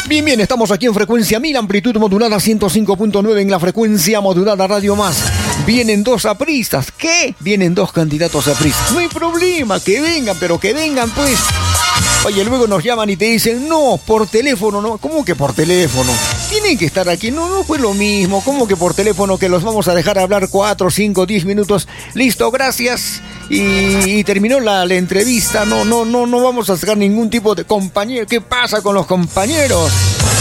Bien, bien, estamos aquí en frecuencia 1000, amplitud modulada 105.9 en la frecuencia modulada Radio Más. Vienen dos apristas. ¿Qué? Vienen dos candidatos apristas. No hay problema, que vengan, pero que vengan pues. Oye, luego nos llaman y te dicen, no, por teléfono, no. ¿Cómo que por teléfono? Tienen que estar aquí. No, no fue lo mismo. ¿Cómo que por teléfono que los vamos a dejar hablar 4, 5, 10 minutos? Listo, gracias. Y terminó la entrevista. No vamos a sacar ningún tipo de compañero. ¿Qué pasa con los compañeros?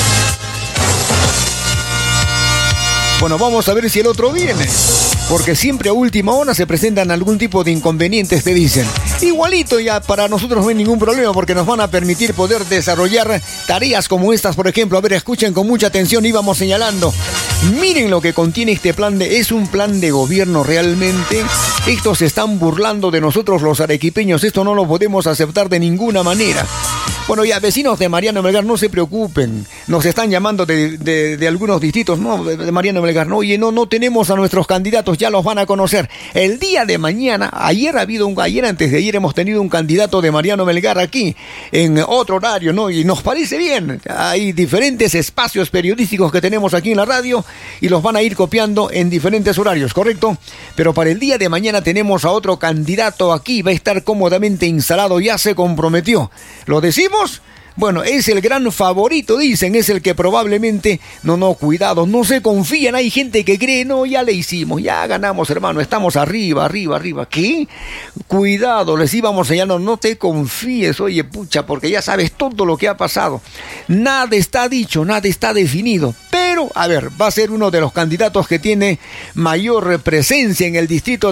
Bueno, vamos a ver si el otro viene. Porque siempre a última hora se presentan algún tipo de inconvenientes, te dicen. Igualito ya para nosotros no hay ningún problema porque nos van a permitir poder desarrollar tareas como estas, por ejemplo. A ver, escuchen con mucha atención, íbamos señalando. Miren lo que contiene este plan ¿es un plan de gobierno realmente? Estos se están burlando de nosotros los arequipeños, esto no lo podemos aceptar de ninguna manera. Bueno, ya, vecinos de Mariano Melgar, no se preocupen. Nos están llamando de algunos distritos, ¿no? De Mariano Melgar. No, oye, no tenemos a nuestros candidatos, ya los van a conocer. El día de mañana, ayer antes de ayer hemos tenido un candidato de Mariano Melgar aquí, en otro horario, ¿no? Y nos parece bien. Hay diferentes espacios periodísticos que tenemos aquí en la radio y los van a ir copiando en diferentes horarios, ¿correcto? Pero para el día de mañana tenemos a otro candidato aquí, va a estar cómodamente instalado, ya se comprometió. ¿Lo decimos? Bueno, es el gran favorito, dicen, es el que probablemente, cuidado, no se confían, hay gente que cree, no, ya le hicimos, ya ganamos, hermano, estamos arriba, ¿qué? Cuidado, les íbamos señalando, no te confíes, oye, pucha, porque ya sabes todo lo que ha pasado, nada está dicho, nada está definido, pero, a ver, va a ser uno de los candidatos que tiene mayor presencia en el distrito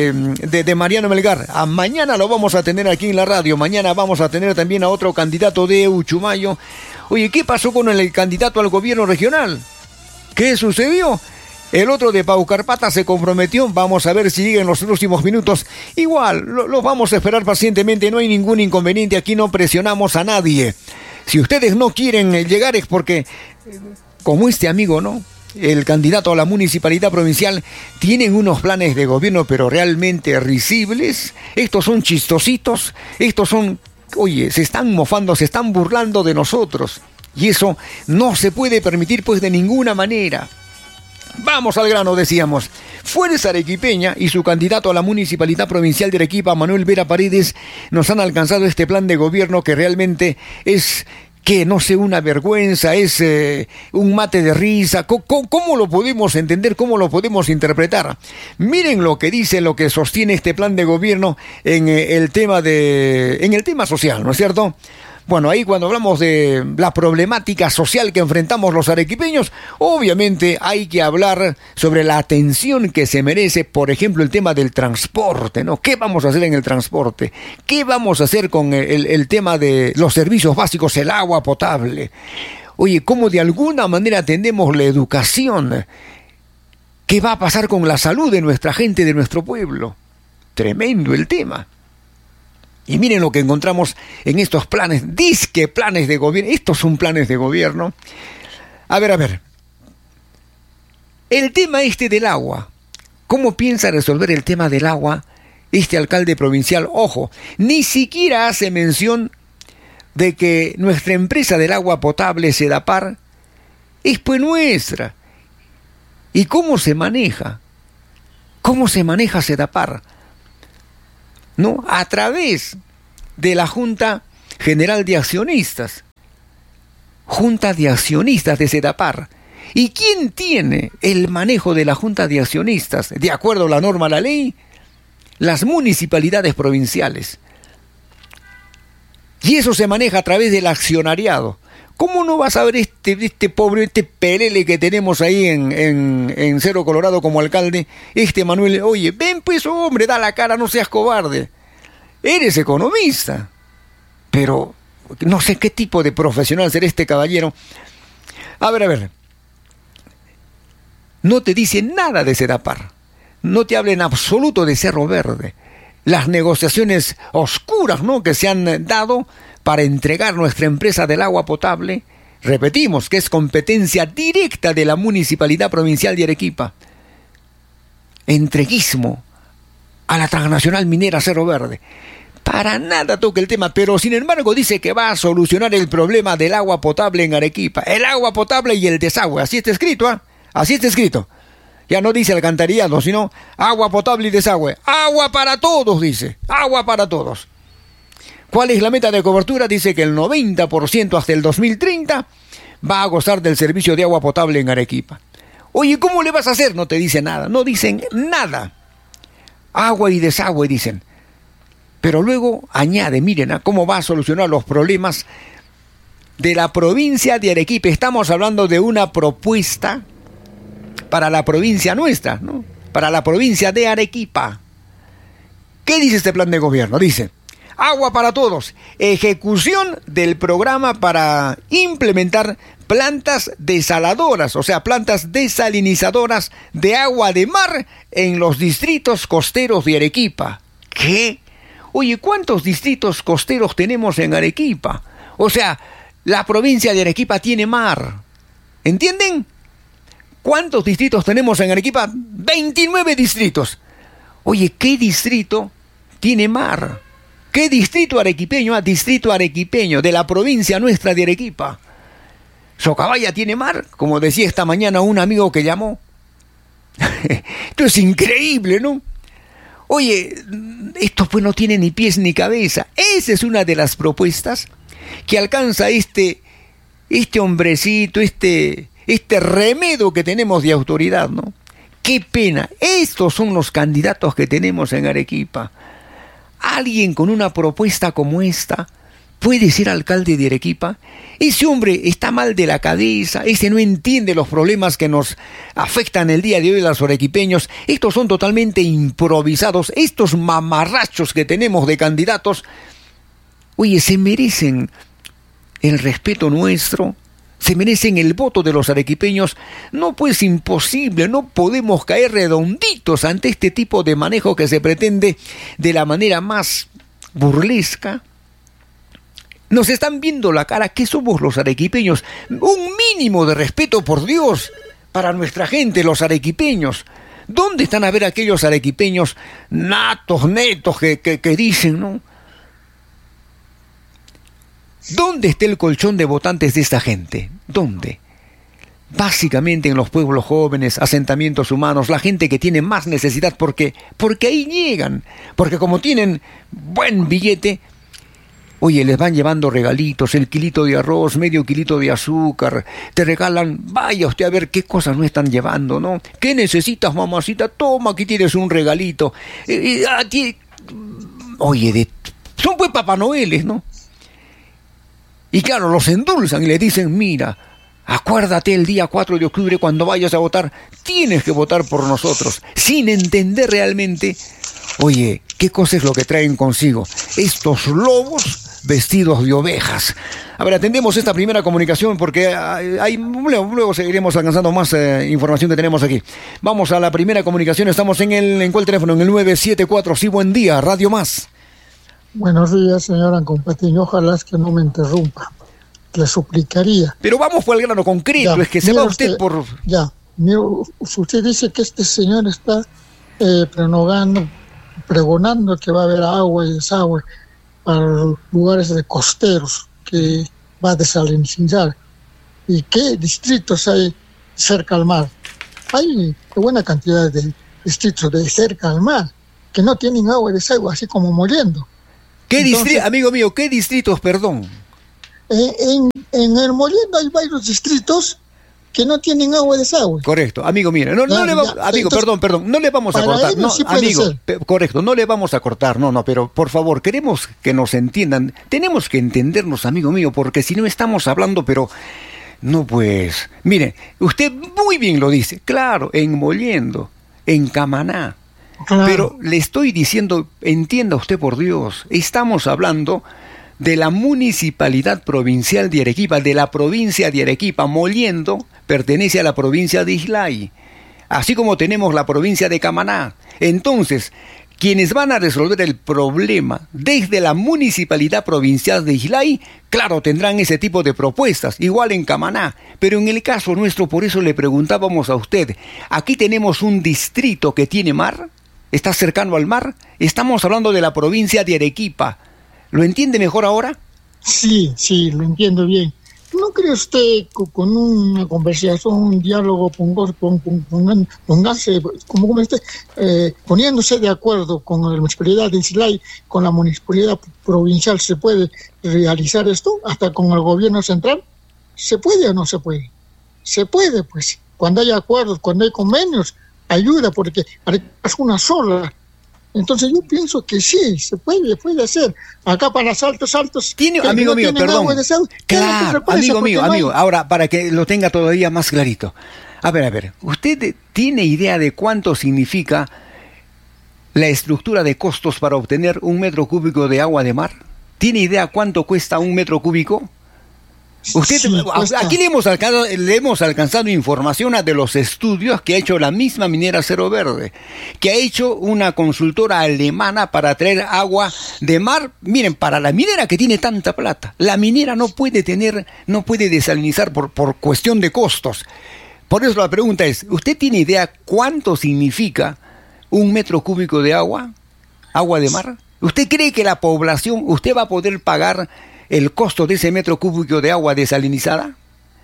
de Mariano Melgar. Mañana lo vamos a tener aquí en la radio, mañana vamos a tener también a otro candidato de Uchumayo. Oye, ¿qué pasó con el candidato al gobierno regional? ¿Qué sucedió? El otro de Paucarpata se comprometió, vamos a ver si llega en los próximos minutos. Igual, los vamos a esperar pacientemente, no hay ningún inconveniente, aquí no presionamos a nadie. Si ustedes no quieren llegar es porque, como este amigo, ¿no? El candidato a la municipalidad provincial, tienen unos planes de gobierno, pero realmente risibles. Estos son chistositos, estos son... Oye, se están mofando, se están burlando de nosotros. Y eso no se puede permitir pues de ninguna manera. Vamos al grano, decíamos. Fuerza Arequipeña y su candidato a la municipalidad provincial de Arequipa, Manuel Vera Paredes, nos han alcanzado este plan de gobierno que realmente es... que no sé, una vergüenza, es un mate de risa. ¿Cómo lo podemos entender? ¿Cómo lo podemos interpretar? Miren lo que dice, lo que sostiene este plan de gobierno en el tema social, ¿no es cierto? Bueno, ahí cuando hablamos de la problemática social que enfrentamos los arequipeños, obviamente hay que hablar sobre la atención que se merece, por ejemplo, el tema del transporte, ¿no? ¿Qué vamos a hacer en el transporte? ¿Qué vamos a hacer con el tema de los servicios básicos, el agua potable? Oye, ¿cómo de alguna manera atendemos la educación? ¿Qué va a pasar con la salud de nuestra gente, de nuestro pueblo? Tremendo el tema. Y miren lo que encontramos en estos planes, disque planes de gobierno. Estos son planes de gobierno. A ver. El tema del agua. ¿Cómo piensa resolver el tema del agua este alcalde provincial? Ojo, ni siquiera hace mención de que nuestra empresa del agua potable, Sedapar, es pues nuestra. ¿Y cómo se maneja? ¿Cómo se maneja Sedapar? ¿No? A través de la Junta General de Accionistas. Junta de Accionistas de Sedapar. ¿Y quién tiene el manejo de la Junta de Accionistas? De acuerdo a la norma, a la ley, las municipalidades provinciales. Y eso se maneja a través del accionariado. ¿Cómo no vas a ver este pobre, pelele que tenemos ahí en Cerro Colorado como alcalde? Manuel, oye, ven pues hombre, da la cara, no seas cobarde. Eres economista. Pero no sé qué tipo de profesional será este caballero. A ver. No te dicen nada de Sedapar. No te habla en absoluto de Cerro Verde. Las negociaciones oscuras, ¿no?, que se han dado para entregar nuestra empresa del agua potable, repetimos que es competencia directa de la Municipalidad Provincial de Arequipa. Entreguismo a la transnacional minera Cerro Verde. Para nada toca el tema, pero sin embargo dice que va a solucionar el problema del agua potable en Arequipa. El agua potable y el desagüe. Así está escrito, ¿ah? Así está escrito. Ya no dice alcantarillado, sino agua potable y desagüe. Agua para todos, dice. Agua para todos. ¿Cuál es la meta de cobertura? Dice que el 90% hasta el 2030 va a gozar del servicio de agua potable en Arequipa. Oye, ¿cómo le vas a hacer? No te dice nada. No dicen nada. Agua y desagüe, dicen. Pero luego añade, miren, cómo va a solucionar los problemas de la provincia de Arequipa. Estamos hablando de una propuesta para la provincia nuestra, ¿no? Para la provincia de Arequipa. ¿Qué dice este plan de gobierno? Dice, agua para todos, ejecución del programa para implementar plantas desaladoras, o sea, plantas desalinizadoras de agua de mar en los distritos costeros de Arequipa. ¿Qué? Oye, ¿cuántos distritos costeros tenemos en Arequipa? O sea, la provincia de Arequipa tiene mar. ¿Entienden? ¿Cuántos distritos tenemos en Arequipa? 29 distritos. Oye, ¿qué distrito tiene mar? ¿Qué distrito arequipeño? Distrito arequipeño de la provincia nuestra de Arequipa. Socabaya tiene mar, como decía esta mañana un amigo que llamó. Esto es increíble, ¿no? Oye, esto pues no tiene ni pies ni cabeza. Esa es una de las propuestas que alcanza este hombrecito, este remedo que tenemos de autoridad, ¿no? Qué pena. Estos son los candidatos que tenemos en Arequipa. Alguien con una propuesta como esta puede ser alcalde de Arequipa. Ese hombre está mal de la cabeza, ese no entiende los problemas que nos afectan el día de hoy a los arequipeños. Estos son totalmente improvisados, estos mamarrachos que tenemos de candidatos. Oye, se merecen el respeto nuestro, se merecen el voto de los arequipeños. No, pues imposible, no podemos caer redonditos ante este tipo de manejo que se pretende de la manera más burlesca. Nos están viendo la cara. ¿Qué somos los arequipeños? Un mínimo de respeto, por Dios, para nuestra gente, los arequipeños. ¿Dónde están a ver aquellos arequipeños natos, netos, que dicen, ¿no? ¿Dónde está el colchón de votantes de esta gente? ¿Dónde? Básicamente en los pueblos jóvenes, asentamientos humanos, la gente que tiene más necesidad, porque ahí llegan, porque como tienen buen billete, oye, les van llevando regalitos, el kilito de arroz, medio kilito de azúcar, te regalan, vaya usted a ver qué cosas no están llevando, ¿no? ¿Qué necesitas, mamacita? Toma, aquí tienes un regalito. Oye, son pues Papá Noeles, ¿no? Y claro, los endulzan y les dicen, mira, acuérdate el día 4 de octubre cuando vayas a votar, tienes que votar por nosotros, sin entender realmente, oye, qué cosa es lo que traen consigo estos lobos vestidos de ovejas. A ver, atendemos esta primera comunicación porque luego seguiremos alcanzando más información que tenemos aquí. Vamos a la primera comunicación, estamos ¿en cuál teléfono? En el 974, sí, buen día, Radio Más. Buenos días, señora Competiño. Ojalá es que no me interrumpa. Le suplicaría. Pero vamos por el grano concreto, ya, es que se va usted por... Ya, usted dice que este señor está pregonando que va a haber agua y desagüe para los lugares de costeros, que va a desalinizar. ¿Y qué distritos hay cerca al mar? Hay buena cantidad de distritos de cerca al mar que no tienen agua y desagüe, así como Moliendo. Amigo mío, ¿qué distritos, perdón? En el Moliendo hay varios distritos que no tienen agua y desagüe. Correcto, amigo, mire, no le vamos a cortar. No, sí, amigo, correcto, no le vamos a cortar, pero por favor, queremos que nos entiendan. Tenemos que entendernos, amigo mío, porque si no estamos hablando, pero no, pues, mire, usted muy bien lo dice, claro, en Moliendo, en Camaná. Claro. Pero le estoy diciendo, entienda usted por Dios, estamos hablando de la municipalidad provincial de Arequipa, de la provincia de Arequipa. Moliendo pertenece a la provincia de Islay, así como tenemos la provincia de Camaná. Entonces, quienes van a resolver el problema desde la municipalidad provincial de Islay, claro, tendrán ese tipo de propuestas, igual en Camaná. Pero en el caso nuestro, por eso le preguntábamos a usted, ¿aquí tenemos un distrito que tiene mar? está cercano al mar. Estamos hablando de la provincia de Arequipa. ¿Lo entiende mejor ahora? Sí, lo entiendo bien. ¿No cree usted con una conversación, un diálogo, póngase, poniéndose de acuerdo con la municipalidad de Islay, con la municipalidad provincial, se puede realizar esto? ¿Hasta con el gobierno central? ¿Se puede o no se puede? Se puede, pues. Cuando hay acuerdos, cuando hay convenios, ayuda, porque es una sola. Entonces yo pienso que sí, se puede hacer. Acá para Saltos, amigo mío, perdón. Claro, amigo. Ahora, para que lo tenga todavía más clarito. A ver, ¿usted tiene idea de cuánto significa la estructura de costos para obtener 1 metro cúbico de agua de mar? ¿Tiene idea cuánto cuesta 1 metro cúbico? Usted, sí, aquí le hemos alcanzado información de los estudios que ha hecho la misma minera Cerro Verde, que ha hecho una consultora alemana para traer agua de mar. Miren, para la minera que tiene tanta plata, la minera no puede desalinizar por cuestión de costos. Por eso la pregunta es, ¿usted tiene idea cuánto significa 1 metro cúbico de agua de mar? ¿Usted cree que la población, usted va a poder pagar el costo de ese metro cúbico de agua desalinizada?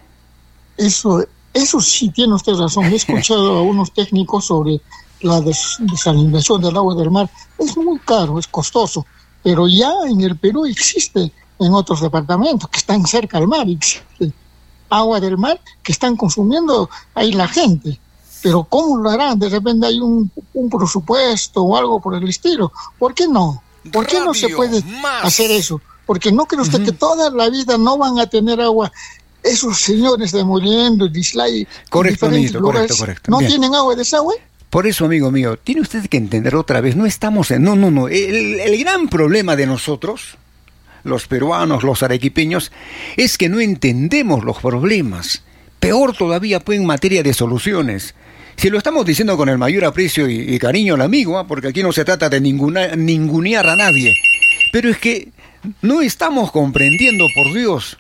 Eso sí tiene usted razón. He escuchado a unos técnicos sobre la desalinización del agua del mar. Es muy caro, es costoso, pero ya en el Perú existe, en otros departamentos que están cerca al mar, existe agua del mar que están consumiendo ahí la gente. Pero ¿cómo lo harán? De repente hay un presupuesto o algo por el estilo. ¿Por qué no? ¿Por qué no se puede hacer eso? Porque ¿no cree usted que toda la vida no van a tener agua esos señores de Moliendo, de Islay, correcto, ¿no bien tienen agua de desagüe? Por eso, amigo mío, tiene usted que entender otra vez, no estamos en... No. El gran problema de nosotros, los peruanos, los arequipeños, es que no entendemos los problemas. Peor todavía, pues, en materia de soluciones. Si lo estamos diciendo con el mayor aprecio y cariño al amigo, porque aquí no se trata de ningunear a nadie. Pero es que no estamos comprendiendo, por Dios.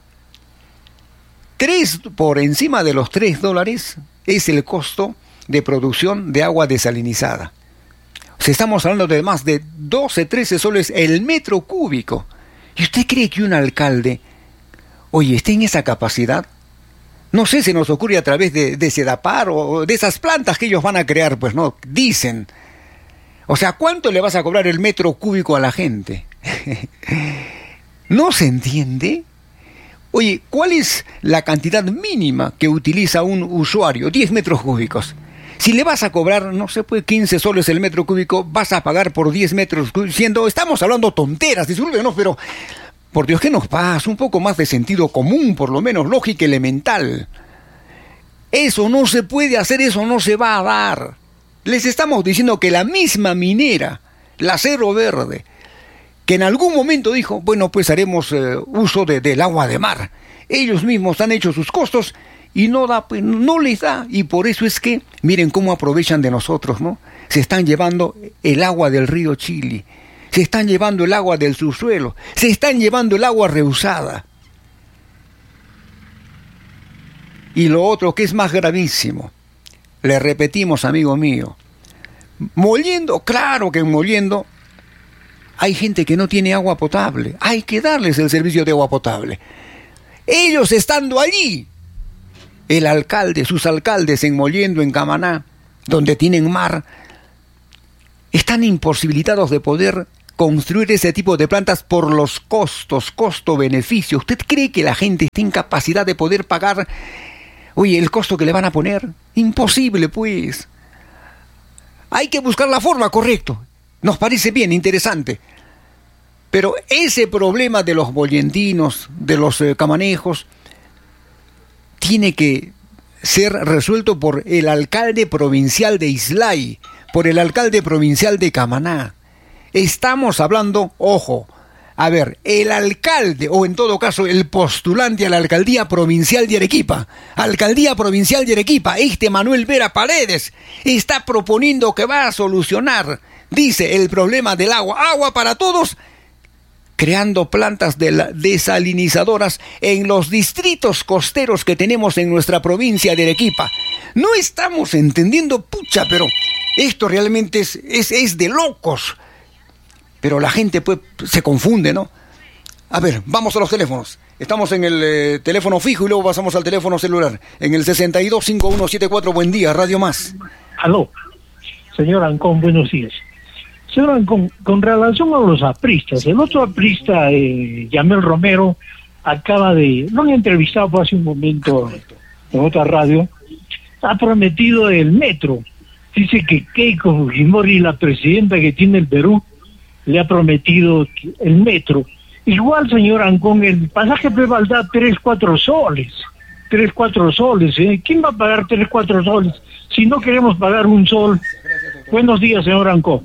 Por encima de los $3 es el costo de producción de agua desalinizada. O sea, estamos hablando de más de 12, 13 soles el metro cúbico. ¿Y usted cree que un alcalde, esté en esa capacidad? No sé, se nos ocurre a través de Sedapar o de esas plantas que ellos van a crear, pues no, dicen. O sea, ¿cuánto le vas a cobrar el metro cúbico a la gente? ¿No se entiende? Oye, ¿cuál es la cantidad mínima que utiliza un usuario? 10 metros cúbicos. Si le vas a cobrar, no sé, pues 15 soles el metro cúbico, vas a pagar por 10 metros cúbicos, estamos hablando tonteras, discúlpenos, pero por Dios, ¿qué nos pasa? Un poco más de sentido común, por lo menos lógica elemental. Eso no se puede hacer, eso no se va a dar. Les estamos diciendo que la misma minera, la Cerro Verde, que en algún momento dijo, bueno, pues haremos uso del agua de mar. Ellos mismos han hecho sus costos y no les da. Y por eso es que, miren cómo aprovechan de nosotros, ¿no? Se están llevando el agua del río Chili, se están llevando el agua del subsuelo, se están llevando el agua reusada. Y lo otro que es más gravísimo, le repetimos, amigo mío, Moliendo, claro que en Moliendo hay gente que no tiene agua potable. Hay que darles el servicio de agua potable. Ellos estando allí, el alcalde, sus alcaldes en Moliendo, en Camaná, donde tienen mar, están imposibilitados de poder construir ese tipo de plantas por los costos, costo-beneficio. ¿Usted cree que la gente está en capacidad de poder pagar, el costo que le van a poner? Imposible, pues. Hay que buscar la forma, correcto. Nos parece bien, interesante. Pero ese problema de los mollendinos, de los camanejos, tiene que ser resuelto por el alcalde provincial de Islay, por el alcalde provincial de Camaná. Estamos hablando, el alcalde, o en todo caso el postulante a la alcaldía provincial de Arequipa, Manuel Vera Paredes, está proponiendo que va a solucionar, dice, el problema del agua para todos, creando plantas desalinizadoras en los distritos costeros que tenemos en nuestra provincia de Arequipa. No estamos entendiendo, pero Esto realmente es de locos. Pero la gente pues se confunde, ¿no? A ver, vamos a los teléfonos. Estamos en el teléfono fijo y luego pasamos al teléfono celular. En el 625174, buen día, Radio Más. Aló, señor Ancón, buenos días. Señor Ancón, con relación a los apristas, el otro aprista, Yamel Romero, lo han entrevistado hace un momento en otra radio, ha prometido el metro. Dice que Keiko Fujimori, la presidenta que tiene el Perú, le ha prometido el metro. Igual, señor Ancón, el pasaje valdrá 3-4 soles. 3-4 soles, ¿eh? ¿Quién va a pagar 3-4 soles si no queremos pagar un sol? Buenos días, señor Ancón.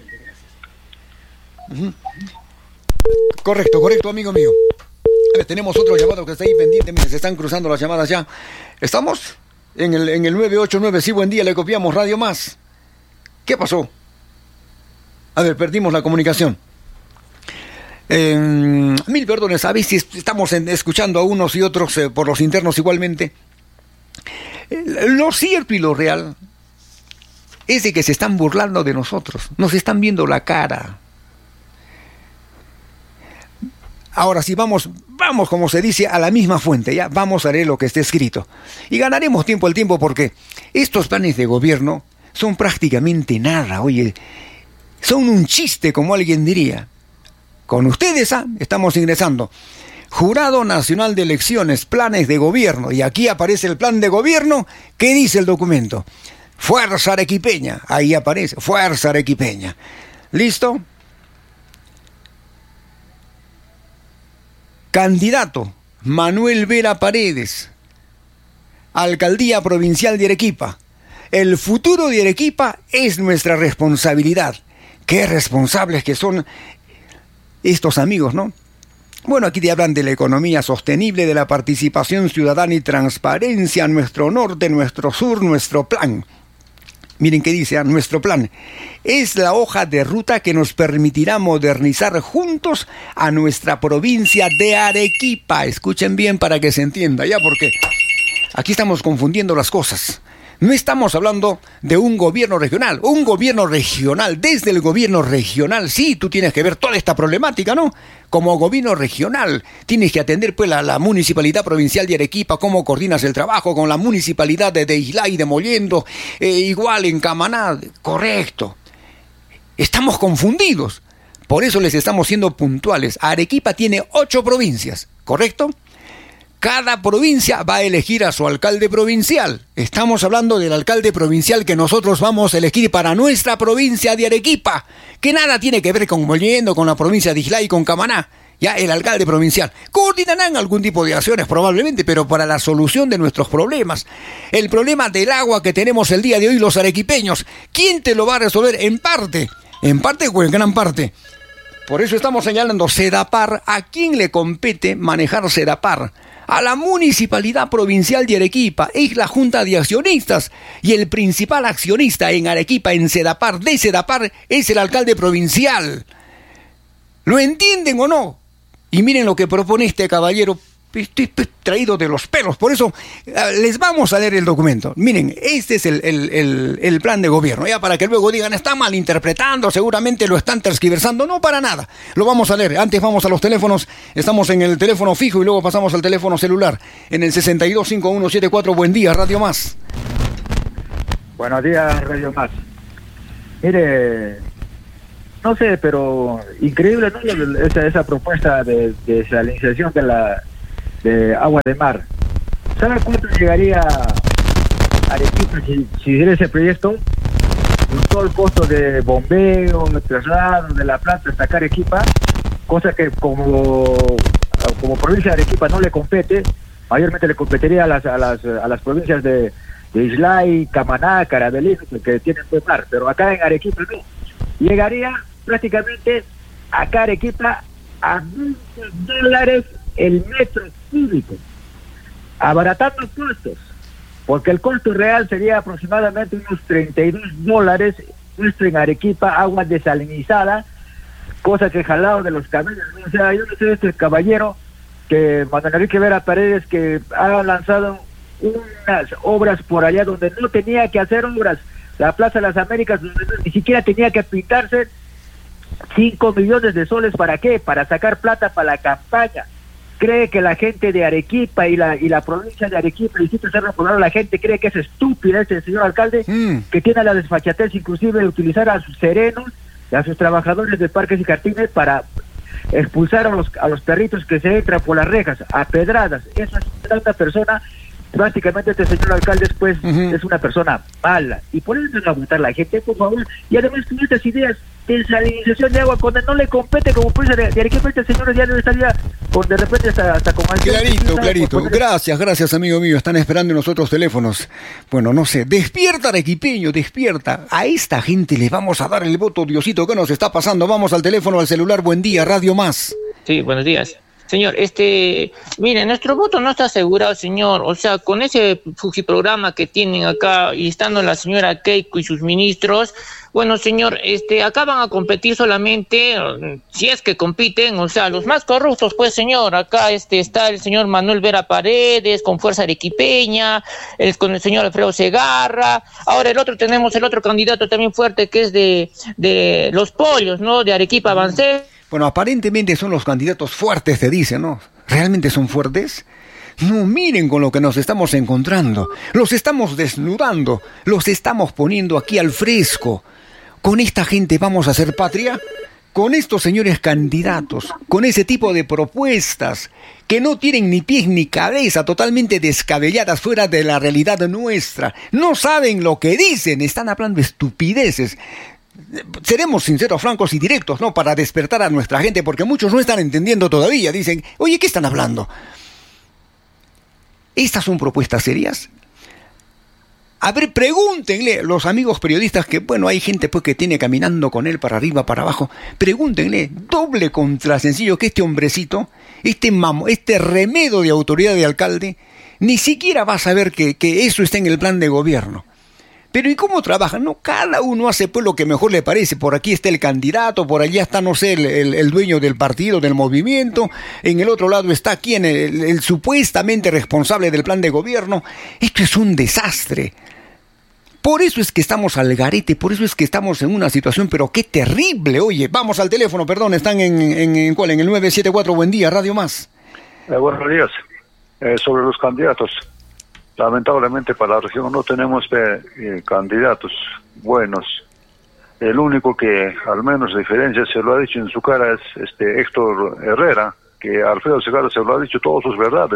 Correcto, amigo mío. A ver, tenemos otro llamado que está ahí pendiente. Miren, se están cruzando las llamadas ya. ¿Estamos? En el 989, sí, buen día, le copiamos Radio Más. ¿Qué pasó? A ver, perdimos la comunicación. Mil perdones, ¿sabéis si estamos escuchando a unos y otros por los internos igualmente? Lo cierto y lo real es de que se están burlando de nosotros, nos están viendo la cara. Ahora sí, vamos como se dice, a la misma fuente, ya vamos a leer lo que está escrito. Y ganaremos tiempo al tiempo porque estos planes de gobierno son prácticamente nada, oye, son un chiste, como alguien diría. Con ustedes, estamos ingresando. Jurado Nacional de Elecciones, planes de gobierno. Y aquí aparece el plan de gobierno. ¿Qué dice el documento? Fuerza Arequipeña. Ahí aparece, Fuerza Arequipeña. ¿Listo? Candidato Manuel Vera Paredes, Alcaldía Provincial de Arequipa. El futuro de Arequipa es nuestra responsabilidad. Qué responsables que son estos amigos, ¿no? Bueno, aquí te hablan de la economía sostenible, de la participación ciudadana y transparencia, nuestro norte, nuestro sur, nuestro plan. Miren qué dice, nuestro plan es la hoja de ruta que nos permitirá modernizar juntos a nuestra provincia de Arequipa. Escuchen bien para que se entienda, ya, porque aquí estamos confundiendo las cosas. No estamos hablando de un gobierno regional, desde el gobierno regional, sí, tú tienes que ver toda esta problemática, ¿no? Como gobierno regional, tienes que atender pues la municipalidad provincial de Arequipa, cómo coordinas el trabajo con la municipalidad de Islay, de Mollendo, igual en Camaná, correcto. Estamos confundidos, por eso les estamos siendo puntuales. Arequipa tiene 8 provincias, ¿correcto? Cada provincia va a elegir a su alcalde provincial. Estamos hablando del alcalde provincial que nosotros vamos a elegir para nuestra provincia de Arequipa, que nada tiene que ver con Mollendo, con la provincia de Islay, con Camaná. Ya, el alcalde provincial. Coordinarán algún tipo de acciones probablemente, pero para la solución de nuestros problemas. El problema del agua que tenemos el día de hoy los arequipeños, ¿quién te lo va a resolver? En parte o en gran parte. Por eso estamos señalando Sedapar. ¿A quién le compete manejar Sedapar? A la Municipalidad Provincial de Arequipa. Es la Junta de Accionistas y el principal accionista en Arequipa, en Sedapar, de Sedapar, es el alcalde provincial. ¿Lo entienden o no? Y miren lo que propone este caballero. Estoy traído de los pelos, por eso les vamos a leer el documento. Miren, este es el plan de gobierno, ya, para que luego digan, está malinterpretando, seguramente lo están tergiversando. No, para nada, lo vamos a leer. Antes vamos a los teléfonos, estamos en el teléfono fijo y luego pasamos al teléfono celular, en el 625174, buen día, Radio Más. Buenos días, Radio Más. Mire, no sé, pero increíble, ¿no? Esa propuesta de salinización de agua de mar. ¿Sabe cuánto llegaría a Arequipa si hiciera ese proyecto? Con todo el costo de bombeo, de traslado de la planta hasta acá Arequipa, cosa que como provincia de Arequipa no le compete, mayormente le competiría a las provincias de Islay, Camaná, Caravelí, que tienen buen mar, pero acá en Arequipa no. Llegaría prácticamente acá Arequipa a $20 el metro cúbico, abaratando costos, porque el costo real sería aproximadamente unos $32 nuestro en Arequipa, agua desalinizada, cosa que jalado de los camellos. O sea, yo no sé, este caballero que Manuel Enrique Vera Paredes, que ha lanzado unas obras por allá donde no tenía que hacer obras, la Plaza de las Américas, ni siquiera tenía que pintarse 5 millones de soles. ¿Para qué? Para sacar plata para la campaña. Cree que la gente de Arequipa y la provincia de Arequipa, el distrito Cerro Colorado, la gente cree que es estúpida este señor alcalde, que tiene la desfachatez inclusive de utilizar a sus serenos, a sus trabajadores de parques y jardines para expulsar a los perritos que se entran por las rejas, a pedradas. Esa es tanta persona. Prácticamente este señor alcalde pues es una persona mala, y por eso no va a votar la gente, por favor. Y además con estas ideas de desalinización de agua, cuando no le compete como provincia de Arequipa, este señor ya no estaría por de repente hasta con clarito. Gracias amigo mío, están esperando en los otros teléfonos. Bueno, no sé, despierta arequipeño, despierta. A esta gente le vamos a dar el voto. Diosito, ¿qué nos está pasando? Vamos al teléfono, al celular. Buen día, Radio Más. Sí, buenos días. Señor, mire, nuestro voto no está asegurado, señor. O sea, con ese fujiprograma que tienen acá y estando la señora Keiko y sus ministros, bueno, señor, acá van a competir solamente, si es que compiten, o sea, los más corruptos, pues, señor. Acá está el señor Manuel Vera Paredes con Fuerza Arequipeña, con el señor Alfredo Segarra. Ahora tenemos el otro candidato también fuerte que es de Los Pollos, ¿no? De Arequipa Avancé. Bueno, aparentemente son los candidatos fuertes, te dicen, ¿no? ¿Realmente son fuertes? No, miren con lo que nos estamos encontrando. Los estamos desnudando, los estamos poniendo aquí al fresco. ¿Con esta gente vamos a hacer patria? Con estos señores candidatos, con ese tipo de propuestas que no tienen ni pies ni cabeza, totalmente descabelladas, fuera de la realidad nuestra. No saben lo que dicen, están hablando estupideces. Seremos sinceros, francos y directos, ¿no? Para despertar a nuestra gente, porque muchos no están entendiendo todavía. Dicen, oye, ¿qué están hablando? ¿Estas son propuestas serias? A ver, pregúntenle los amigos periodistas que, bueno, hay gente pues que tiene caminando con él para arriba, para abajo. Pregúntenle, doble contra sencillo, que este hombrecito, este remedo de autoridad de alcalde, ni siquiera va a saber que eso está en el plan de gobierno. Pero ¿y cómo trabajan? No, cada uno hace pues lo que mejor le parece. Por aquí está el candidato, por allá está, no sé, el dueño del partido, del movimiento. En el otro lado está quien, el supuestamente responsable del plan de gobierno. Esto es un desastre. Por eso es que estamos al garete, por eso es que estamos en una situación, pero qué terrible. Oye, vamos al teléfono, perdón, están en ¿cuál? En el 974, buen día, Radio Más. Buenos días. Sobre los candidatos. Lamentablemente para la región no tenemos candidatos buenos. El único que al menos diferencia se lo ha dicho en su cara es Héctor Herrera, que Alfredo Segarra se lo ha dicho todas sus verdades.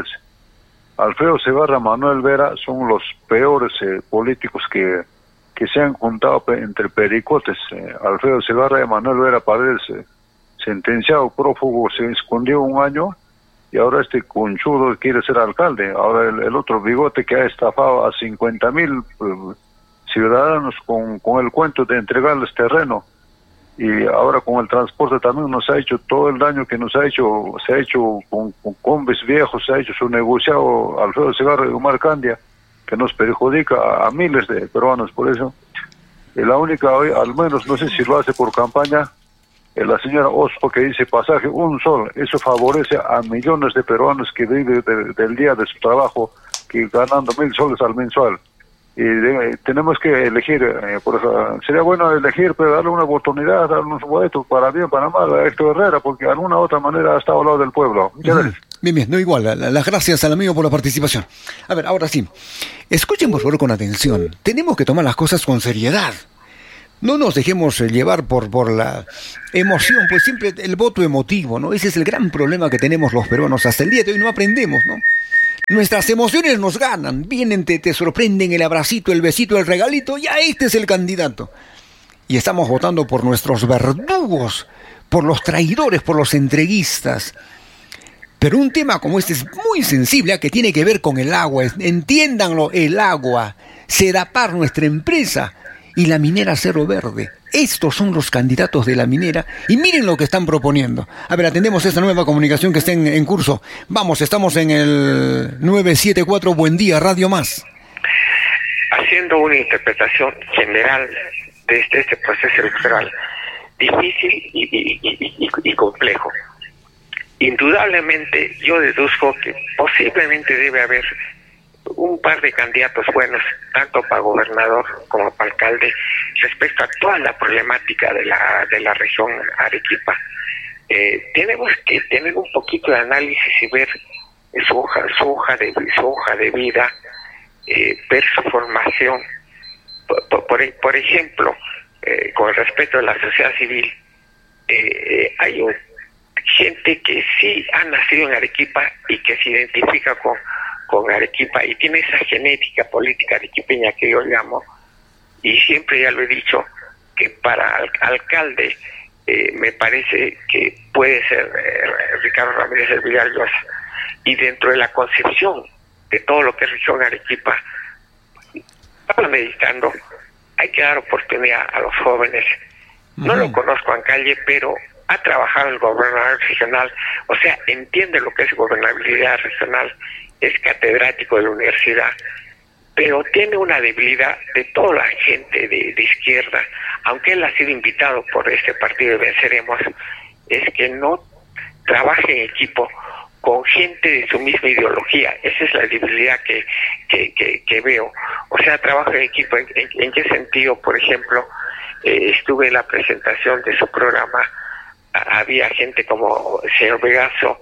Alfredo Segarra, Manuel Vera son los peores políticos que se han juntado entre pericotes. Alfredo Segarra y Manuel Vera Paredes, sentenciado prófugo, se escondió un año. Y ahora este conchudo quiere ser alcalde. Ahora el otro bigote que ha estafado a 50,000 ciudadanos con el cuento de entregarles terreno. Y ahora con el transporte también nos ha hecho todo el daño que nos ha hecho. Se ha hecho con combis viejos, se ha hecho su negociado Alfredo Segarra y Omar Candia, que nos perjudica a miles de peruanos. Por eso, la única, al menos, no sé si lo hace por campaña, la señora Ospo, que dice pasaje un sol. Eso favorece a millones de peruanos que viven del día de su trabajo, que ganando 1,000 soles al mensual. Y tenemos que elegir, sería bueno elegir, pero darle una oportunidad, darle un voto para bien, para mal a Héctor Herrera, porque de alguna u otra manera ha estado al lado del pueblo. Muchas gracias. Bien, no igual, las gracias al amigo por la participación. A ver, ahora sí, escuchen por favor con atención. Tenemos que tomar las cosas con seriedad. No nos dejemos llevar por la emoción, pues siempre el voto emotivo, ¿no? Ese es el gran problema que tenemos los peruanos. Hasta el día de hoy no aprendemos, ¿no? Nuestras emociones nos ganan, vienen, te sorprenden, el abracito, el besito, el regalito, ya este es el candidato. Y estamos votando por nuestros verdugos, por los traidores, por los entreguistas. Pero un tema como este es muy sensible, que tiene que ver con el agua. Entiéndanlo, el agua, Sedapar, nuestra empresa, y la minera Cerro Verde. Estos son los candidatos de la minera y miren lo que están proponiendo. A ver, atendemos esta nueva comunicación que está en curso. Vamos, estamos en el 974, buen día, Radio Más. Haciendo una interpretación general de este proceso electoral, difícil y complejo. Indudablemente yo deduzco que posiblemente debe haber un par de candidatos buenos, tanto para gobernador como para alcalde, respecto a toda la problemática de la región Arequipa. Tenemos que tener un poquito de análisis y ver su hoja de vida, ver su formación. Por ejemplo, con respecto a la sociedad civil, hay gente que sí ha nacido en Arequipa y que se identifica con Arequipa y tiene esa genética política arequipeña que yo llamo, y siempre ya lo he dicho, que para alcalde me parece que puede ser Ricardo Ramírez del Villar Llosa, y dentro de la concepción de todo lo que es región Arequipa, estamos meditando, hay que dar oportunidad a los jóvenes. No lo conozco en calle, pero ha trabajado el gobernador regional, o sea, entiende lo que es gobernabilidad regional, es catedrático de la universidad, pero tiene una debilidad de toda la gente de izquierda, aunque él ha sido invitado por este partido de Venceremos, es que no trabaje en equipo con gente de su misma ideología. Esa es la debilidad que veo. O sea, trabaja en equipo. ¿En qué sentido? Por ejemplo, estuve en la presentación de su programa, había gente como el señor Vegaso,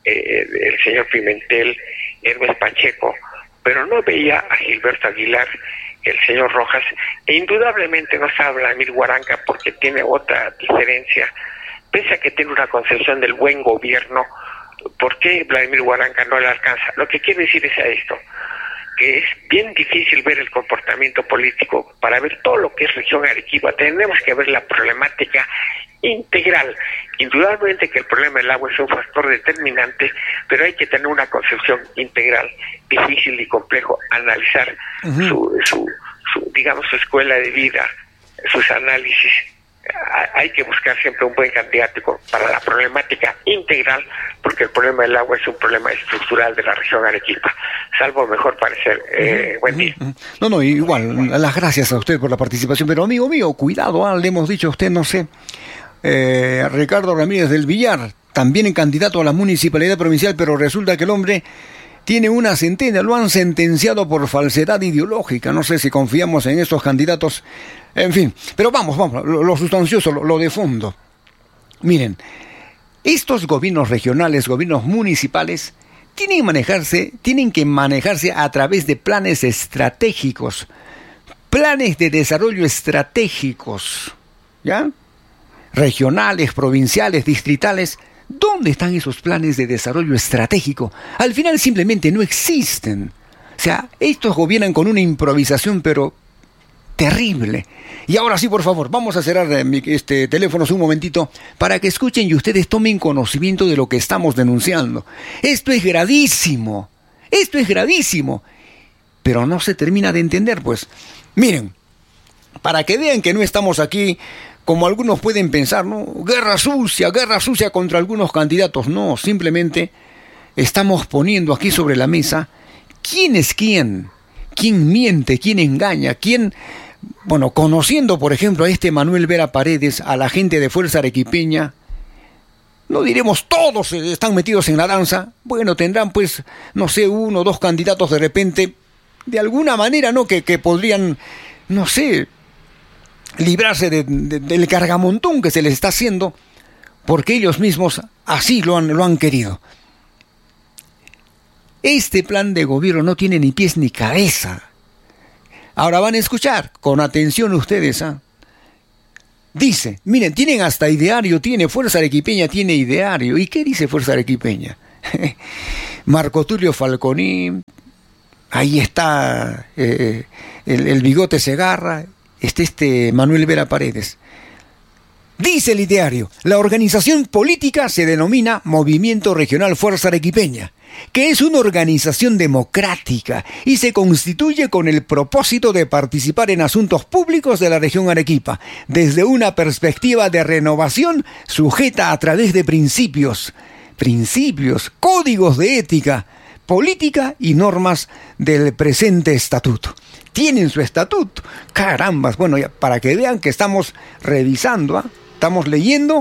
el señor Pimentel, Hermes Pacheco, pero no veía a Gilberto Aguilar, el señor Rojas, e indudablemente no sabe Vladimir Huaranca porque tiene otra diferencia. Pese a que tiene una concepción del buen gobierno, ¿por qué Vladimir Huaranca no le alcanza? Lo que quiere decir es a esto, que es bien difícil ver el comportamiento político para ver todo lo que es región Arequipa. Tenemos que ver la problemática integral. Indudablemente que el problema del agua es un factor determinante, pero hay que tener una concepción integral, difícil y complejo, analizar su escuela de vida, sus análisis. Hay que buscar siempre un buen candidato para la problemática integral, porque el problema del agua es un problema estructural de la región Arequipa, salvo mejor parecer. Buen día. No, igual, las gracias a usted por la participación, pero amigo mío, cuidado, le hemos dicho a usted, no sé, Ricardo Ramírez del Villar, también candidato a la municipalidad provincial, pero resulta que el hombre tiene una sentencia, lo han sentenciado por falsedad ideológica. No sé si confiamos en estos candidatos. En fin, pero vamos, lo sustancioso, lo de fondo. Miren, estos gobiernos regionales, gobiernos municipales, tienen que manejarse a través de planes estratégicos, planes de desarrollo estratégicos, ¿ya? Regionales, provinciales, distritales. ¿Dónde están esos planes de desarrollo estratégico? Al final simplemente no existen. O sea, estos gobiernan con una improvisación, pero terrible. Y ahora sí, por favor, vamos a cerrar teléfonos un momentito para que escuchen y ustedes tomen conocimiento de lo que estamos denunciando. Esto es gravísimo. Pero no se termina de entender, pues. Miren, para que vean que no estamos aquí como algunos pueden pensar, ¿no? Guerra sucia contra algunos candidatos. No, simplemente estamos poniendo aquí sobre la mesa quién es quién miente, quién engaña, conociendo, por ejemplo, a Manuel Vera Paredes, a la gente de Fuerza Arequipeña, no diremos todos están metidos en la danza, tendrán pues, no sé, 1 o 2 candidatos de repente, de alguna manera, ¿no? Que podrían, no sé, librarse del cargamontón que se les está haciendo, porque ellos mismos así lo han querido. Este plan de gobierno no tiene ni pies ni cabeza. Ahora van a escuchar con atención ustedes. Dice, miren, tienen hasta ideario, Fuerza Arequipeña tiene ideario. ¿Y qué dice Fuerza Arequipeña? Marco Tulio Falconi, ahí está el Bigote Segarra, Manuel Vera Paredes. Dice el ideario, la organización política se denomina Movimiento Regional Fuerza Arequipeña, que es una organización democrática y se constituye con el propósito de participar en asuntos públicos de la región Arequipa, desde una perspectiva de renovación sujeta a través de principios, códigos de ética, política y normas del presente estatuto. Tienen su estatuto. Carambas, ya para que vean que estamos revisando, estamos leyendo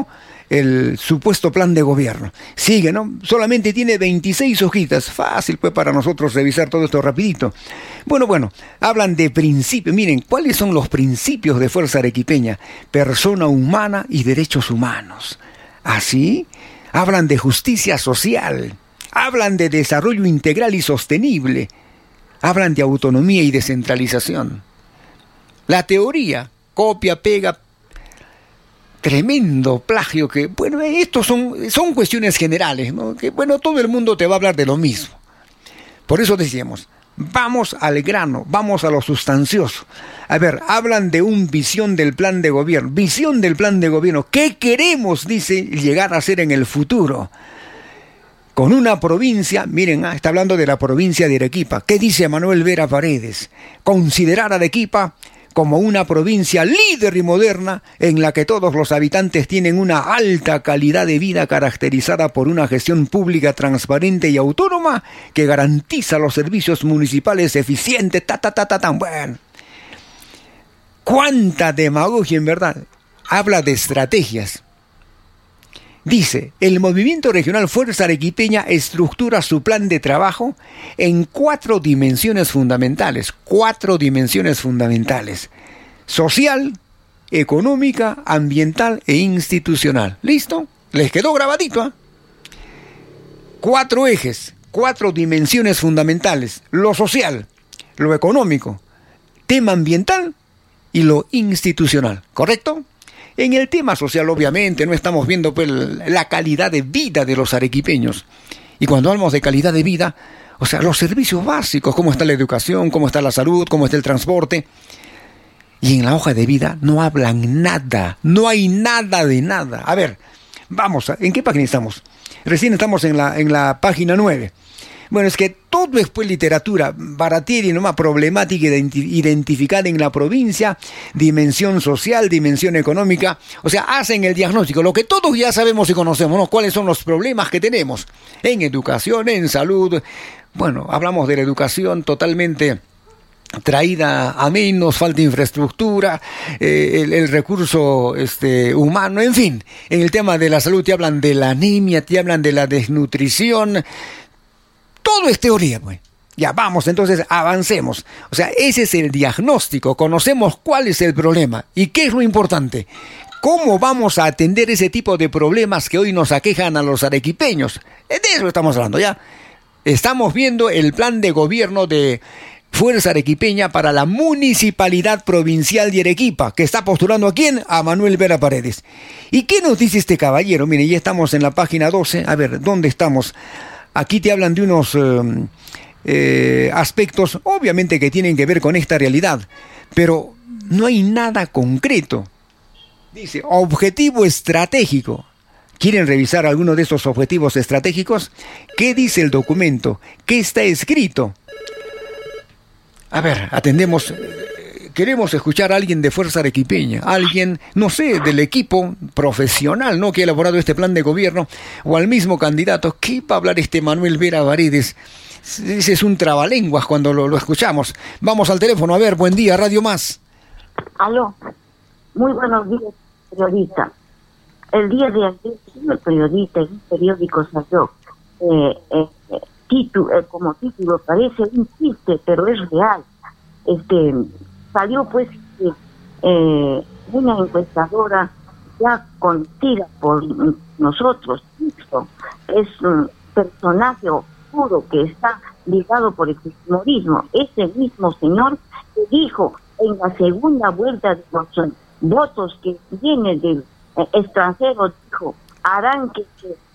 el supuesto plan de gobierno. Sigue, ¿no? Solamente tiene 26 hojitas. Fácil, pues, para nosotros revisar todo esto rapidito. Bueno, hablan de principios. Miren, ¿cuáles son los principios de Fuerza Arequipeña? Persona humana y derechos humanos. ¿Así? Hablan de justicia social. Hablan de desarrollo integral y sostenible. Hablan de autonomía y descentralización. La teoría, copia, pega, tremendo plagio que, bueno, estos son cuestiones generales, ¿no? Que, bueno, todo el mundo te va a hablar de lo mismo. Por eso decíamos, vamos al grano, vamos a lo sustancioso. A ver, hablan de una visión del plan de gobierno. Visión del plan de gobierno. ¿Qué queremos, dice, llegar a ser en el futuro? Con una provincia, miren, está hablando de la provincia de Arequipa. ¿Qué dice Manuel Vera Paredes? Considerar a Arequipa como una provincia líder y moderna en la que todos los habitantes tienen una alta calidad de vida caracterizada por una gestión pública transparente y autónoma que garantiza los servicios municipales eficientes. Bueno, cuánta demagogia, en verdad. Habla de estrategias. Dice, el Movimiento Regional Fuerza Arequipeña estructura su plan de trabajo en 4 dimensiones fundamentales. 4 dimensiones fundamentales. Social, económica, ambiental e institucional. ¿Listo? Les quedó grabadito, ¿eh? 4 ejes, 4 dimensiones fundamentales. Lo social, lo económico, tema ambiental y lo institucional. ¿Correcto? En el tema social, obviamente, no estamos viendo, pues, la calidad de vida de los arequipeños. Y cuando hablamos de calidad de vida, o sea, los servicios básicos, cómo está la educación, cómo está la salud, cómo está el transporte. Y en la hoja de vida no hablan nada, no hay nada de nada. A ver, vamos, ¿en qué página estamos? Recién estamos en la página 9. Bueno, es que todo es, pues, literatura, Baratieri, nomás problemática identificada en la provincia, dimensión social, dimensión económica. O sea, hacen el diagnóstico, lo que todos ya sabemos y conocemos, ¿no? Cuáles son los problemas que tenemos en educación, en salud. Bueno, hablamos de la educación totalmente traída a menos, falta infraestructura, el recurso humano, en fin. En el tema de la salud te hablan de la anemia, te hablan de la desnutrición. Todo es teoría, pues. Ya, vamos, entonces avancemos. O sea, ese es el diagnóstico. Conocemos cuál es el problema. ¿Y qué es lo importante? ¿Cómo vamos a atender ese tipo de problemas que hoy nos aquejan a los arequipeños? De eso estamos hablando, ¿ya? Estamos viendo el plan de gobierno de Fuerza Arequipeña para la Municipalidad Provincial de Arequipa, que está postulando ¿a quién? A Manuel Vera Paredes. ¿Y qué nos dice este caballero? Mire, ya estamos en la página 12. A ver, ¿dónde estamos? Aquí te hablan de unos aspectos, obviamente, que tienen que ver con esta realidad, pero no hay nada concreto. Dice, objetivo estratégico. ¿Quieren revisar alguno de estos objetivos estratégicos? ¿Qué dice el documento? ¿Qué está escrito? A ver, atendemos. Queremos escuchar a alguien de Fuerza Arequipeña, alguien, no sé, del equipo profesional, ¿no?, que ha elaborado este plan de gobierno, o al mismo candidato. ¿Qué va a hablar este Manuel Vera Paredes? Ese es un trabalenguas cuando lo escuchamos. Vamos al teléfono, a ver, buen día, Radio Más. Aló, muy buenos días, periodista. El día de ayer, el periodista en un periódico salió, como título, parece un chiste, pero es real. Salió, pues, una encuestadora ya conocida por nosotros. Es un personaje oscuro que está ligado por el fujimorismo. Ese mismo señor que dijo en la segunda vuelta de los votos que viene del extranjero, dijo, harán que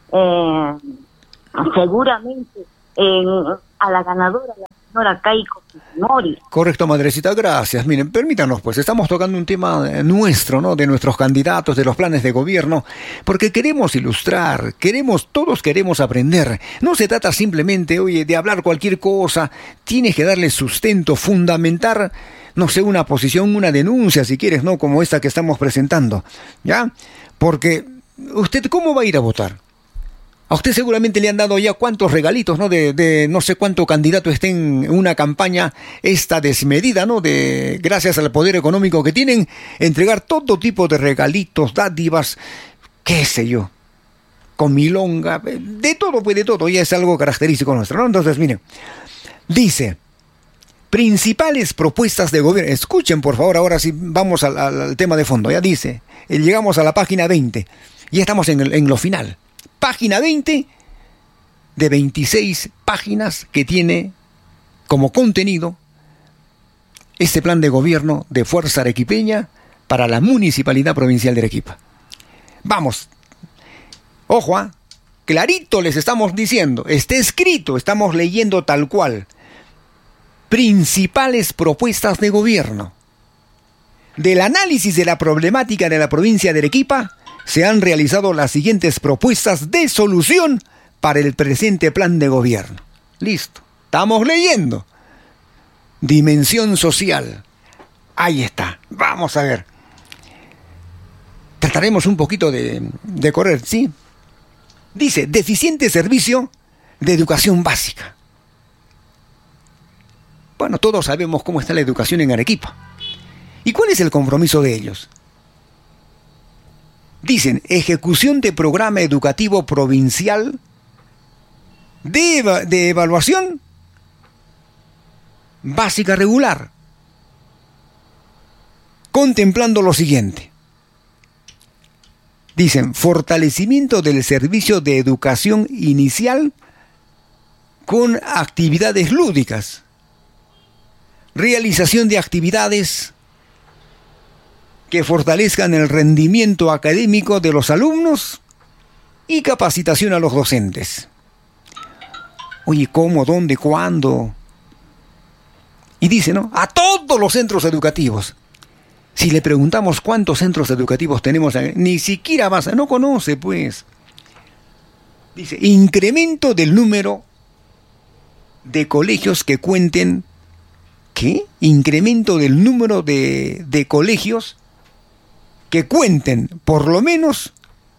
seguramente a la ganadora, la señora Keiko Fujimori. Correcto, madrecita, gracias. Miren, permítanos, pues, estamos tocando un tema nuestro, ¿no?, de nuestros candidatos, de los planes de gobierno, porque queremos ilustrar, todos queremos aprender. No se trata simplemente, oye, de hablar cualquier cosa, tienes que darle sustento, fundamentar, no sé, una posición, una denuncia, si quieres, ¿no?, como esta que estamos presentando, ¿ya? Porque, ¿usted cómo va a ir a votar? A usted seguramente le han dado ya cuántos regalitos, ¿no? De no sé cuánto candidato esté en una campaña esta desmedida, ¿no? Gracias al poder económico que tienen, entregar todo tipo de regalitos, dádivas. qué sé yo, con milonga, de todo, pues de todo, ya es algo característico nuestro, ¿no? Entonces, miren, dice, principales propuestas de gobierno. Escuchen, por favor, ahora sí vamos al tema de fondo. Ya dice, llegamos a la página 20, ya estamos en lo final. Página 20 de 26 páginas que tiene como contenido este plan de gobierno de Fuerza Arequipeña para la Municipalidad Provincial de Arequipa. Vamos, ojo, clarito les estamos diciendo, está escrito, estamos leyendo tal cual. Principales propuestas de gobierno. Del análisis de la problemática de la provincia de Arequipa, se han realizado las siguientes propuestas de solución para el presente plan de gobierno. Listo, estamos leyendo. Dimensión social. Ahí está, vamos a ver. Trataremos un poquito de correr, ¿sí? Dice, deficiente servicio de educación básica. Bueno, todos sabemos cómo está la educación en Arequipa. ¿Y cuál es el compromiso de ellos? Dicen, ejecución de programa educativo provincial de evaluación básica regular, contemplando lo siguiente. Dicen, fortalecimiento del servicio de educación inicial con actividades lúdicas, realización de actividades que fortalezcan el rendimiento académico de los alumnos y capacitación a los docentes. Oye, ¿cómo? ¿Dónde? ¿Cuándo? Y dice, ¿no? A todos los centros educativos. Si le preguntamos cuántos centros educativos tenemos, ni siquiera vas, no conoce, pues. Dice, incremento del número de colegios que cuenten. ¿Qué? Incremento del número de colegios que cuenten por lo menos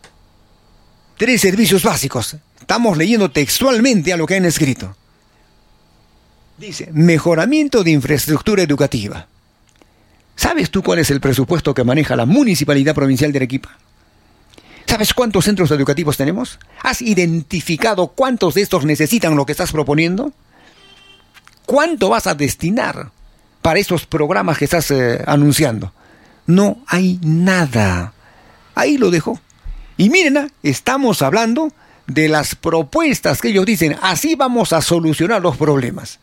3 servicios básicos. Estamos leyendo textualmente a lo que han escrito. Dice, mejoramiento de infraestructura educativa. ¿Sabes tú cuál es el presupuesto que maneja la Municipalidad Provincial de Arequipa? ¿Sabes cuántos centros educativos tenemos? ¿Has identificado cuántos de estos necesitan lo que estás proponiendo? ¿Cuánto vas a destinar para estos programas que estás anunciando? No hay nada. Ahí lo dejo. Y miren, estamos hablando de las propuestas que ellos dicen, así vamos a solucionar los problemas.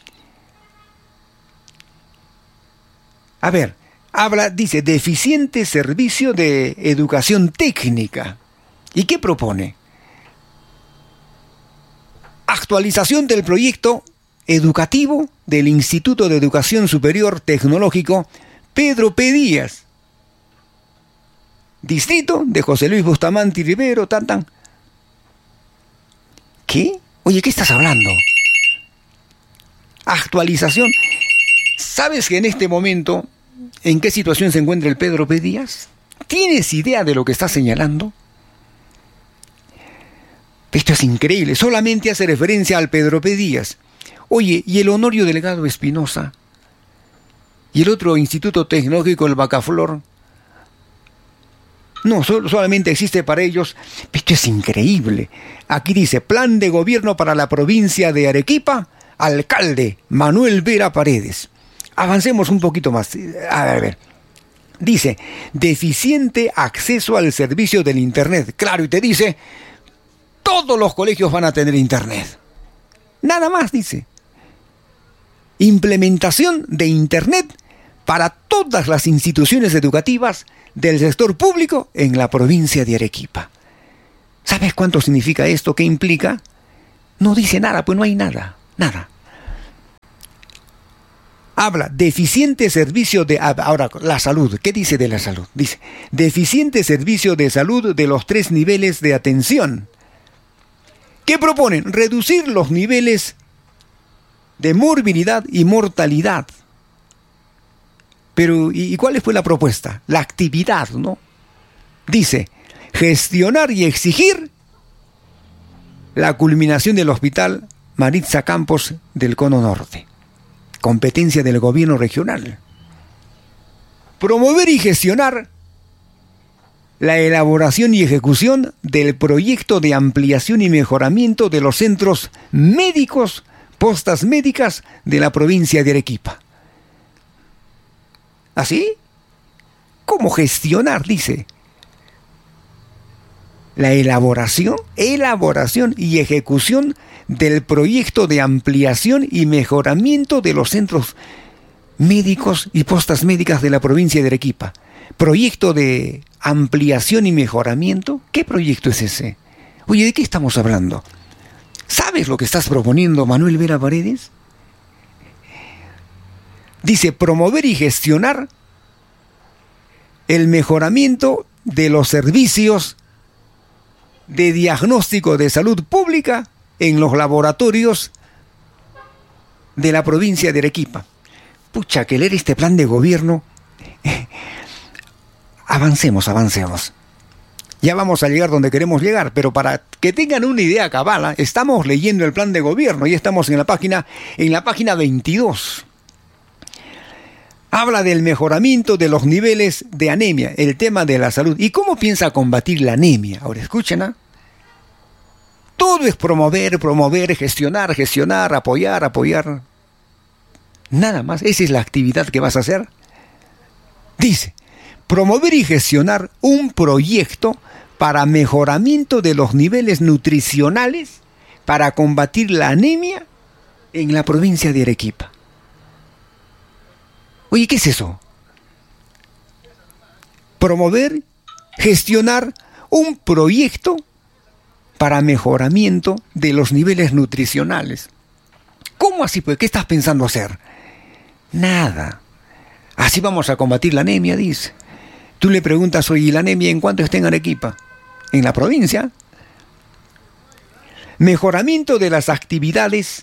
A ver, dice, deficiente servicio de educación técnica. ¿Y qué propone? Actualización del proyecto educativo del Instituto de Educación Superior Tecnológico Pedro P. Díaz, distrito de José Luis Bustamante y Rivero, tan. ¿Qué? Oye, ¿qué estás hablando? Actualización. ¿Sabes que en este momento en qué situación se encuentra el Pedro P. Díaz? ¿Tienes idea de lo que está señalando? Esto es increíble. Solamente hace referencia al Pedro P. Díaz. Oye, ¿y el Honorio Delgado Espinosa? ¿Y el otro Instituto Tecnológico, el Bacaflor? No, solamente existe para ellos. Esto es increíble. Aquí dice, plan de gobierno para la provincia de Arequipa, alcalde Manuel Vera Paredes. Avancemos un poquito más. A ver. Dice, deficiente acceso al servicio del Internet. Claro, y te dice, todos los colegios van a tener Internet. Nada más, dice. Implementación de Internet para todas las instituciones educativas del sector público en la provincia de Arequipa. ¿Sabes cuánto significa esto? ¿Qué implica? No dice nada, pues no hay nada. Habla, deficiente servicio de... Ahora, la salud. ¿Qué dice de la salud? Dice, deficiente servicio de salud de los 3 niveles de atención. ¿Qué proponen? Reducir los niveles de morbilidad y mortalidad. Pero, ¿y cuál fue la propuesta? La actividad, ¿no? Dice, gestionar y exigir la culminación del Hospital Maritza Campos del Cono Norte. Competencia del gobierno regional. Promover y gestionar la elaboración y ejecución del proyecto de ampliación y mejoramiento de los centros médicos, postas médicas de la provincia de Arequipa. ¿Así? ¿Cómo gestionar? Dice. La elaboración y ejecución del proyecto de ampliación y mejoramiento de los centros médicos y postas médicas de la provincia de Arequipa. Proyecto de ampliación y mejoramiento. ¿Qué proyecto es ese? Oye, ¿de qué estamos hablando? ¿Sabes lo que estás proponiendo, Manuel Vera Paredes? Dice, promover y gestionar el mejoramiento de los servicios de diagnóstico de salud pública en los laboratorios de la provincia de Arequipa. Pucha, que leer este plan de gobierno. Avancemos. Ya vamos a llegar donde queremos llegar, pero para que tengan una idea cabal, estamos leyendo el plan de gobierno y estamos en la página 22. Habla del mejoramiento de los niveles de anemia, el tema de la salud. ¿Y cómo piensa combatir la anemia? Ahora escuchen, Todo es promover, gestionar, apoyar. Nada más, esa es la actividad que vas a hacer. Dice, promover y gestionar un proyecto para mejoramiento de los niveles nutricionales para combatir la anemia en la provincia de Arequipa. Oye, ¿qué es eso? Promover, gestionar un proyecto para mejoramiento de los niveles nutricionales. ¿Cómo así? Pues, ¿qué estás pensando hacer? Nada. Así vamos a combatir la anemia, dice. Tú le preguntas, oye, ¿y la anemia en cuánto está en Arequipa? ¿En la provincia? Mejoramiento de las actividades.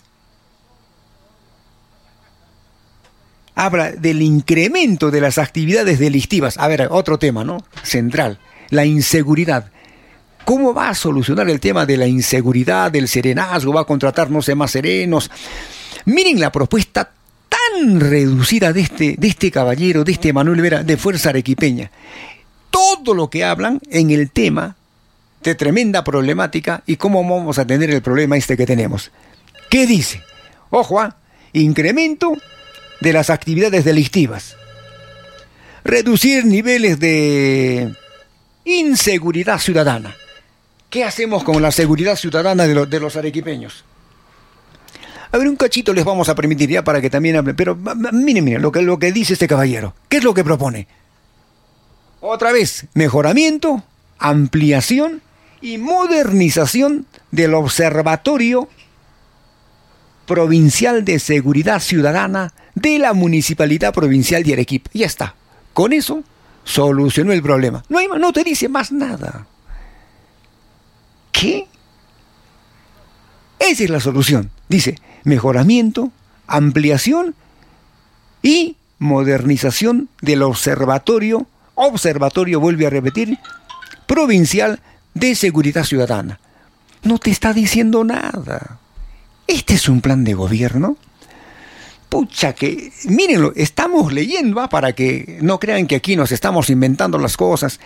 Habla del incremento de las actividades delictivas. A ver, otro tema, ¿no? Central. La inseguridad. ¿Cómo va a solucionar el tema de la inseguridad, del serenazgo? ¿Va a contratar, no sé, más serenos? Miren la propuesta tan reducida de este caballero, de este Manuel Vera, de Fuerza Arequipeña. Todo lo que hablan en el tema de tremenda problemática y cómo vamos a tener el problema que tenemos. ¿Qué dice? Ojo, incremento de las actividades delictivas. Reducir niveles de inseguridad ciudadana. ¿Qué hacemos con la seguridad ciudadana de los arequipeños? A ver, un cachito les vamos a permitir ya para que también hablen. Pero miren lo que dice este caballero. ¿Qué es lo que propone? Otra vez, mejoramiento, ampliación y modernización del Observatorio Provincial de Seguridad Ciudadana de la Municipalidad Provincial de Arequipa. Ya está. Con eso solucionó el problema. No te dice más nada. ¿Qué? Esa es la solución. Dice, mejoramiento, ampliación y modernización del observatorio, vuelve a repetir, provincial de seguridad ciudadana. No te está diciendo nada. Este es un plan de gobierno. Pucha, que mírenlo, estamos leyendo, para que no crean que aquí nos estamos inventando las cosas.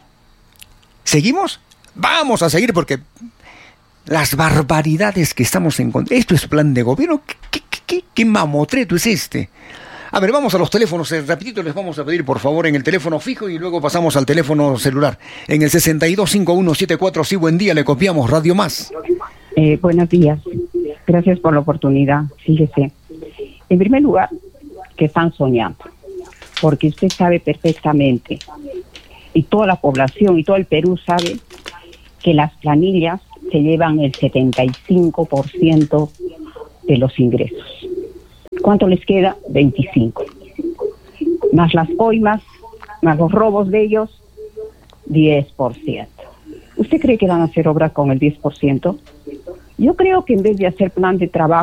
¿Seguimos? Vamos a seguir porque las barbaridades que estamos encontrando. Esto es plan de gobierno. ¿Qué mamotreto es este? A ver, vamos a los teléfonos. Rapidito les vamos a pedir, por favor, en el teléfono fijo y luego pasamos al teléfono celular. En el 625174. Sí, buen día, le copiamos Radio Más. Buenos días. Gracias por la oportunidad. Fíjese. En primer lugar, que están soñando. Porque usted sabe perfectamente, y toda la población y todo el Perú sabe, que las planillas se llevan el 75% de los ingresos. ¿Cuánto les queda? 25. Más las coimas, más los robos de ellos, 10%. ¿Usted cree que van a hacer obra con el 10%? Yo creo que en vez de hacer plan de trabajo,